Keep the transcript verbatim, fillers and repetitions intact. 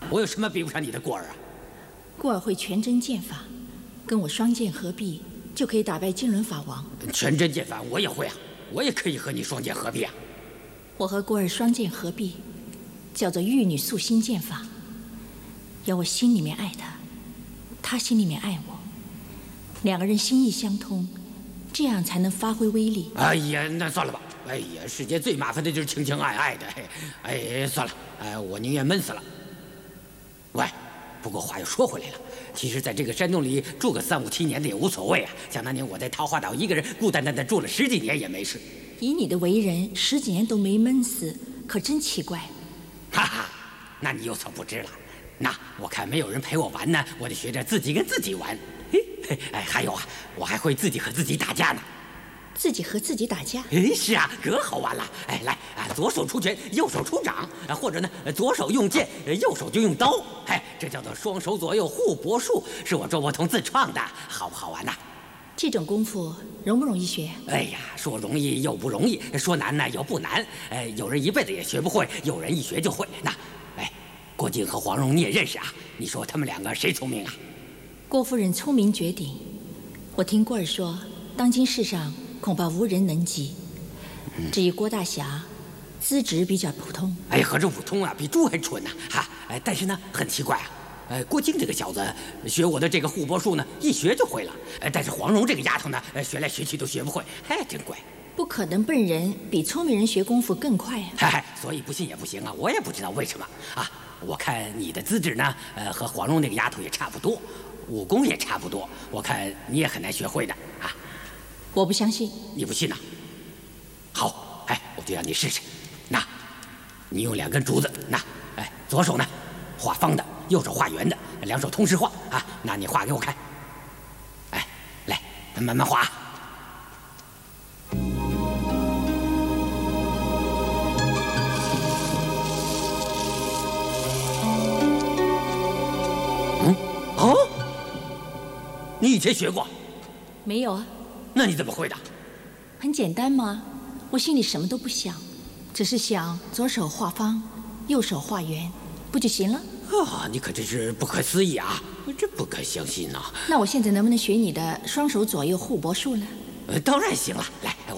我有什么比不上你的过儿啊？ 过儿会全真剑法，跟我双剑合璧，就可以打败金轮法王。 全真剑法我也会啊，我也可以和你双剑合璧啊。 我和过儿双剑合璧，叫做玉女素心剑法。要我心里面爱他，他心里面爱我，两个人心意相通，这样才能发挥威力。 哎呀，那算了吧。哎呀，世界最麻烦的就是情情爱爱的。哎，算了，哎，我宁愿闷死了。喂，不过话又说回来了，其实在这个山洞里住个三五七年的也无所谓啊。想当年我在桃花岛一个人孤单单的住了十几年也没事。 以你的为人，十几年都没闷死，可真奇怪。 哈哈，那你有所不知了。那我看没有人陪我玩呢，我就学着自己跟自己玩。嘿，哎，还有啊，我还会自己和自己打架呢。 自己和自己打架？ 哎，是啊，可好玩了。哎，来啊，左手出拳，右手出掌，啊，或者呢，左手用剑，右手就用刀。哎，这叫做双手左右互搏术，是我周伯通自创的，好不好玩呐？ 这种功夫容不容易学？ 哎呀，说容易又不容易，说难呢又不难。哎，有人一辈子也学不会，有人一学就会。那，哎，郭靖和黄蓉你也认识啊？你说他们两个谁聪明啊？ 郭夫人聪明绝顶，我听过儿说，当今世上恐怕无人能及。至于郭大侠，资质比较普通。 哎，合着武通啊，比猪还蠢呢、啊！哈，哎，但是呢，很奇怪啊。呃，郭靖这个小子学我的这个互搏术呢，一学就会了。呃，但是黄蓉这个丫头呢，呃，学来学去都学不会，哎，真怪。 不可能笨人比聪明人学功夫更快啊！ 嗨，所以不信也不行啊，我也不知道为什么啊。我看你的资质呢，呃，和黄蓉那个丫头也差不多，武功也差不多，我看你也很难学会的啊。 我不相信。 你不信呐、啊？好，哎，我就让你试试。那，你用两根竹子，那，哎，左手呢画方的，右手画圆的，两手同时画啊。那你画给我看。哎，来，慢慢画。嗯，哦，你以前学过？ 没有啊。 那你怎么会的？ 很简单嘛，我心里什么都不想，只是想左手画方，右手画圆，不就行了？ 啊，你可真是不可思议啊！我真不敢相信呐、啊。 那我现在能不能学你的双手左右互搏术呢？ 呃，当然行了。来，我